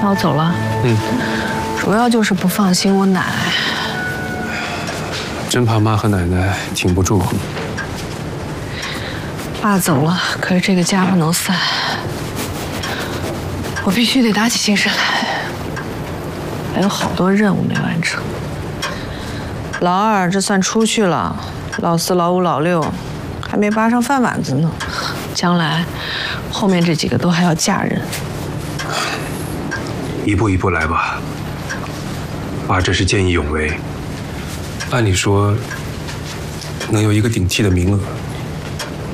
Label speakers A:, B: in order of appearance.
A: 那我走了。主要就是不放心我奶。
B: 真怕妈和奶奶挺不住。
A: 爸走了，可是这个家不能散，我必须得打起精神来。还有好多任务没完成。老二这算出去了，老四、老五、老六还没扒上饭碗子呢。将来后面这几个都还要嫁人。
B: 一步一步来吧。爸这是见义勇为，按理说能有一个顶替的名额。